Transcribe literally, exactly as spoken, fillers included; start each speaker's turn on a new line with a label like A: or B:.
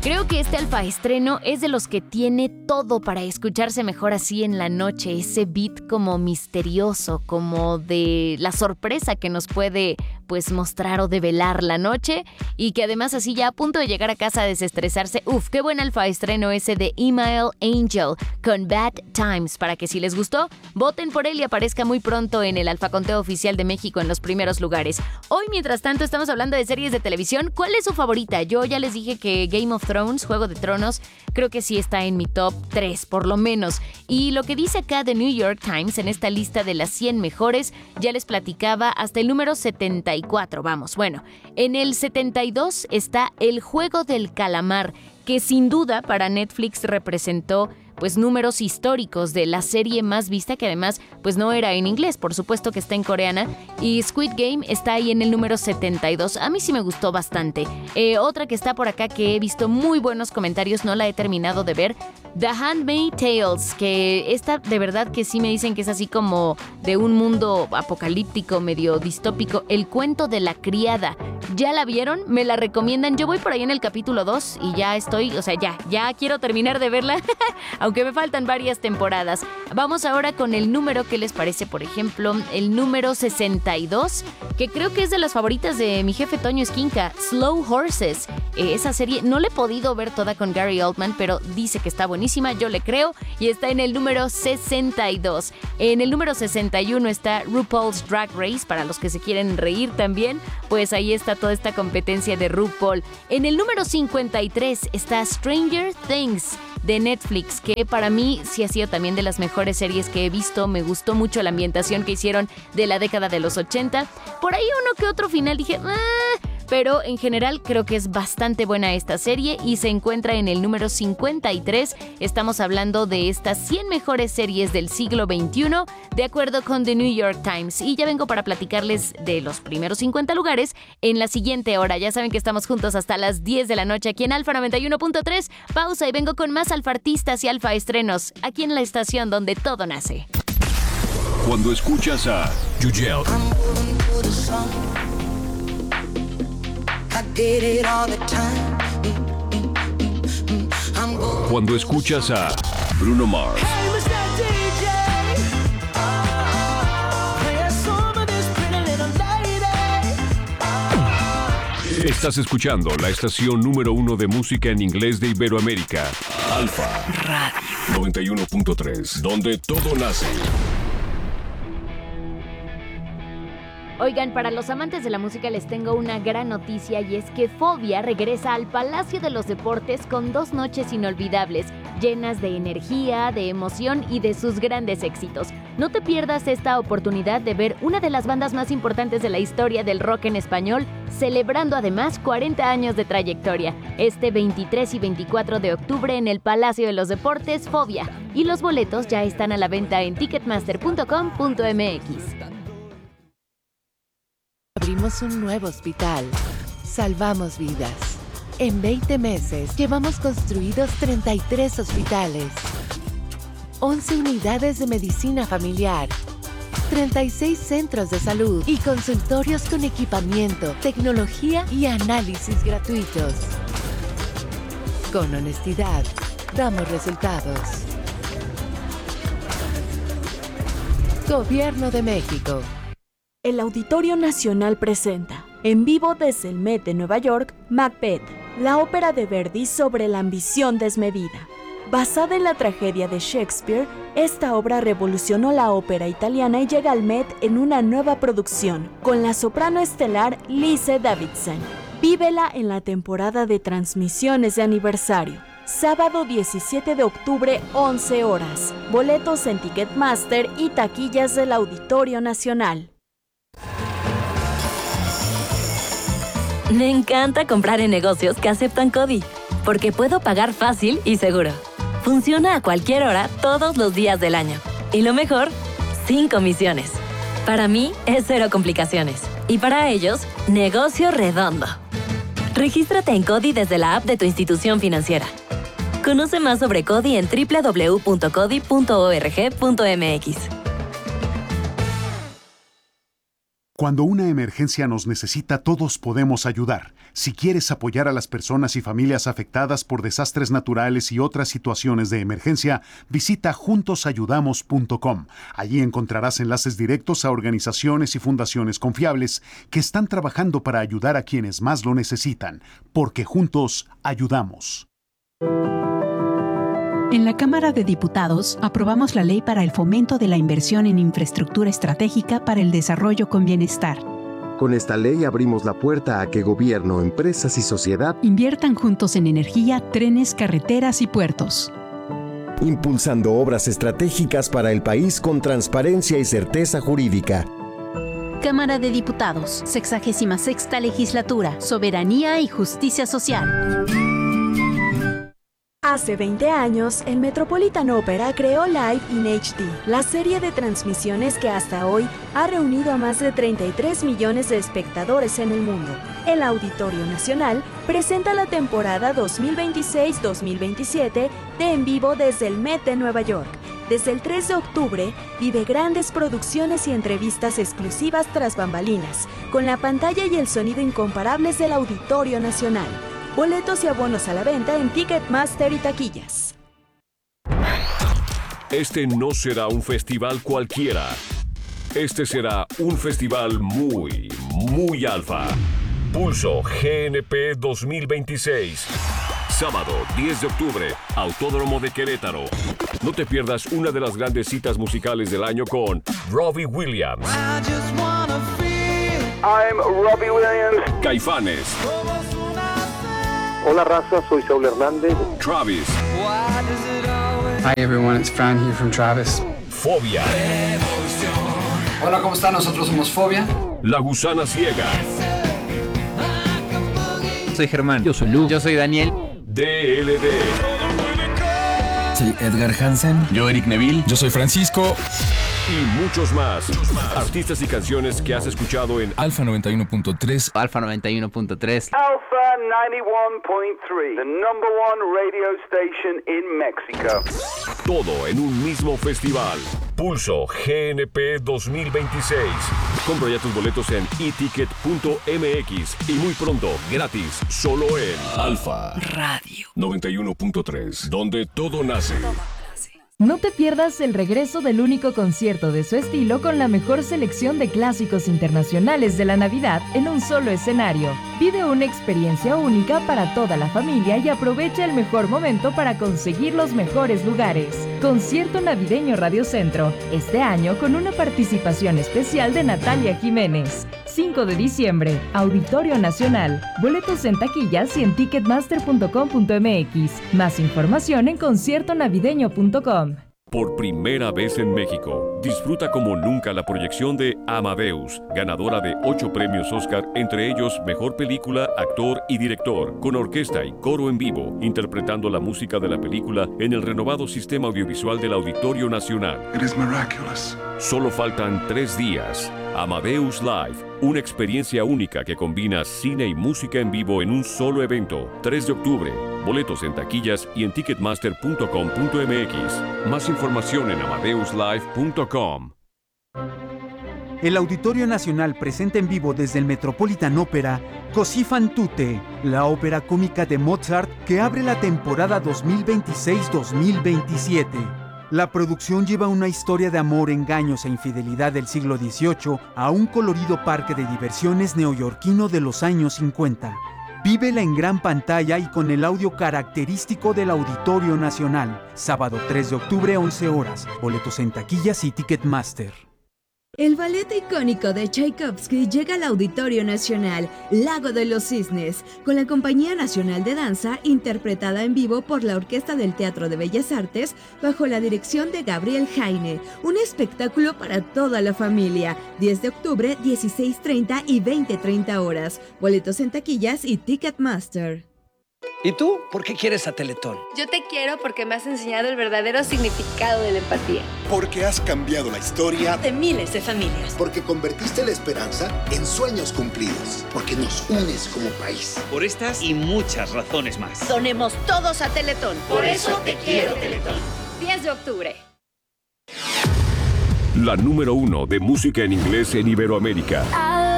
A: Creo que este alfa estreno es de los que tiene todo para escucharse mejor así en la noche, ese beat como misterioso, como de la sorpresa que nos puede pues mostrar o develar la noche, y que además así ya a punto de llegar a casa a desestresarse. Uf, qué buen alfa estreno ese de Email Angel con Bad Times, para que si les gustó, voten por él y aparezca muy pronto en el Alfa Conteo Oficial de México en los primeros lugares. Hoy, mientras tanto, estamos hablando de series de televisión. ¿Cuál es su favorita? Yo ya les dije que Game of Thrones, Juego de Tronos, creo que sí está en mi top tres, por lo menos. Y lo que dice acá The New York Times en esta lista de las cien mejores, ya les platicaba hasta el número setenta y cuatro, vamos. Bueno, en el setenta y dos está El Juego del Calamar, que sin duda para Netflix representó pues números históricos de la serie más vista, que además pues no era en inglés, por supuesto que está en coreana, y Squid Game está ahí en el número setenta y dos. A mí sí me gustó bastante. Eh, otra que está por acá que he visto muy buenos comentarios, no la he terminado de ver, The Handmaid's Tales, que esta de verdad que sí me dicen que es así como de un mundo apocalíptico, medio distópico. El cuento de la criada, ¿ya la vieron? ¿Me la recomiendan? Yo voy por ahí en el capítulo dos y ya estoy, o sea, ya, ya quiero terminar de verla, aunque me faltan varias temporadas. Vamos ahora con el número, ¿qué les parece? Por ejemplo, el número sesenta y dos, que creo que es de las favoritas de mi jefe Toño Esquinca, Slow Horses. Eh, esa serie no la he podido ver toda con Gary Oldman, pero dice que está buenísima, yo le creo, y está en el número sesenta y dos. En el número sesenta y uno está RuPaul's Drag Race, para los que se quieren reír también, pues ahí está toda esta competencia de RuPaul. En el número cincuenta y tres está Stranger Things de Netflix, que para mí sí ha sido también de las mejores series que he visto. Me gustó mucho la ambientación que hicieron de la década de los ochenta. Por ahí uno que otro final dije, ah, pero en general creo que es bastante buena esta serie y se encuentra en el número cincuenta y tres. Estamos hablando de estas cien mejores series del siglo veintiuno, de acuerdo con The New York Times. Y ya vengo para platicarles de los primeros cincuenta lugares en la siguiente hora. Ya saben que estamos juntos hasta las diez de la noche aquí en Alfa noventa y uno punto tres. Pausa y vengo con más alfartistas y alfa estrenos, aquí en la estación donde todo nace.
B: Cuando escuchas a Yugel, cuando escuchas a Bruno Mars, estás escuchando la estación número uno de música en inglés de Iberoamérica, Alfa Radio noventa y uno punto tres, donde todo nace.
A: Oigan, para los amantes de la música les tengo una gran noticia, y es que Fobia regresa al Palacio de los Deportes con dos noches inolvidables, llenas de energía, de emoción y de sus grandes éxitos. No te pierdas esta oportunidad de ver una de las bandas más importantes de la historia del rock en español, celebrando además cuarenta años de trayectoria. Este veintitrés y veinticuatro de octubre en el Palacio de los Deportes, Fobia. Y los boletos ya están a la venta en ticketmaster punto com punto m x.
C: Abrimos un nuevo hospital. Salvamos vidas. En veinte meses llevamos construidos treinta y tres hospitales, once unidades de medicina familiar, treinta y seis centros de salud y consultorios con equipamiento, tecnología y análisis gratuitos. Con honestidad, damos resultados. Gobierno de México.
D: El Auditorio Nacional presenta, en vivo desde el Met de Nueva York, Macbeth, la ópera de Verdi sobre la ambición desmedida. Basada en la tragedia de Shakespeare, esta obra revolucionó la ópera italiana y llega al Met en una nueva producción, con la soprano estelar Lise Davidson. Vívela en la temporada de transmisiones de aniversario. Sábado diecisiete de octubre, once horas. Boletos en Ticketmaster y taquillas del Auditorio Nacional.
E: Me encanta comprar en negocios que aceptan CODI, porque puedo pagar fácil y seguro. Funciona a cualquier hora, todos los días del año. Y lo mejor, sin comisiones. Para mí, es cero complicaciones. Y para ellos, negocio redondo. Regístrate en CODI desde la app de tu institución financiera. Conoce más sobre CODI en doble u doble u doble u punto codi punto org punto m x.
F: Cuando una emergencia nos necesita, todos podemos ayudar. Si quieres apoyar a las personas y familias afectadas por desastres naturales y otras situaciones de emergencia, visita juntos ayudamos punto com. Allí encontrarás enlaces directos a organizaciones y fundaciones confiables que están trabajando para ayudar a quienes más lo necesitan, porque juntos ayudamos.
G: En la Cámara de Diputados aprobamos la Ley para el Fomento de la Inversión en Infraestructura Estratégica para el Desarrollo con Bienestar.
H: Con esta ley abrimos la puerta a que gobierno, empresas y sociedad
G: inviertan juntos en energía, trenes, carreteras y puertos,
H: impulsando obras estratégicas para el país con transparencia y certeza jurídica.
I: Cámara de Diputados, sexagésima sexta Legislatura, Soberanía y Justicia Social.
D: Hace veinte años, el Metropolitan Opera creó Live in H D, la serie de transmisiones que hasta hoy ha reunido a más de treinta y tres millones de espectadores en el mundo. El Auditorio Nacional presenta la temporada dos mil veintiséis dos mil veintisiete de En Vivo desde el Met de Nueva York. Desde el tres de octubre, vive grandes producciones y entrevistas exclusivas tras bambalinas, con la pantalla y el sonido incomparables del Auditorio Nacional. Boletos y abonos a la venta en Ticketmaster y taquillas.
B: Este no será un festival cualquiera. Este será un festival muy, muy alfa. Pulso G N P dos mil veintiséis. Sábado diez de octubre, Autódromo de Querétaro. No te pierdas una de las grandes citas musicales del año con Robbie Williams.
J: I'm Robbie Williams.
B: Caifanes.
J: Hola raza, soy Saúl Hernández.
B: Travis.
K: Hi everyone, it's Fran here from Travis.
B: Fobia.
K: Hola, ¿cómo están? Nosotros somos Fobia.
B: La Gusana Ciega.
L: Soy Germán. Yo soy Lu. Yo soy Daniel.
B: D L D.
M: Soy Edgar Hansen.
N: Yo Eric Neville.
M: Yo soy Francisco.
B: Y muchos más. Artistas y canciones que has escuchado en
M: Alfa noventa y uno punto tres.
L: Alfa noventa y uno punto tres.
J: Alfa noventa y uno punto tres. The number one radio station in Mexico.
B: Todo en un mismo festival. Pulso G N P dos mil veintiséis. Compra ya tus boletos en e ticket punto m x y muy pronto, gratis, solo en Alfa
E: Radio
B: noventa y uno punto tres, donde todo nace.
O: No te pierdas el regreso del único concierto de su estilo con la mejor selección de clásicos internacionales de la Navidad en un solo escenario. Vive una experiencia única para toda la familia y aprovecha el mejor momento para conseguir los mejores lugares. Concierto Navideño Radio Centro, este año con una participación especial de Natalia Jiménez. cinco de diciembre, Auditorio Nacional. Boletos en taquillas y en ticketmaster punto com punto m x. Más información en concierto navideño punto com.
B: Por primera vez en México, disfruta como nunca la proyección de Amadeus, ganadora de ocho premios Oscar, entre ellos Mejor Película, Actor y Director, con orquesta y coro en vivo, interpretando la música de la película en el renovado sistema audiovisual del Auditorio Nacional.
P: It is miraculous.
B: Solo faltan tres días. Amadeus Live, una experiencia única que combina cine y música en vivo en un solo evento. tres de octubre. Boletos en taquillas y en ticketmaster punto com punto m x. Más información en amadeus live punto com.
Q: El Auditorio Nacional presenta en vivo desde el Metropolitan Opera Così fan tutte, la ópera cómica de Mozart que abre la temporada dos mil veintiséis dos mil veintisiete. La producción lleva una historia de amor, engaños e infidelidad del siglo dieciocho a un colorido parque de diversiones neoyorquino de los años cincuenta. Vívela en gran pantalla y con el audio característico del Auditorio Nacional. Sábado tres de octubre, once horas. Boletos en taquillas y Ticketmaster.
R: El ballet icónico de Tchaikovsky llega al Auditorio Nacional, Lago de los Cisnes, con la Compañía Nacional de Danza, interpretada en vivo por la Orquesta del Teatro de Bellas Artes, bajo la dirección de Gabriel Jaine. Un espectáculo para toda la familia. diez de octubre, dieciséis treinta y veinte treinta horas. Boletos en taquillas y Ticketmaster.
S: ¿Y tú? ¿Por qué quieres a Teletón?
T: Yo te quiero porque me has enseñado el verdadero significado de la empatía.
U: Porque has cambiado la historia
T: de miles de familias.
U: Porque convertiste la esperanza en sueños cumplidos. Porque nos unes como país.
V: Por estas y muchas razones más.
T: Donemos todos a Teletón.
U: Por eso te quiero, Teletón.
T: diez de octubre.
B: La número uno de música en inglés en Iberoamérica.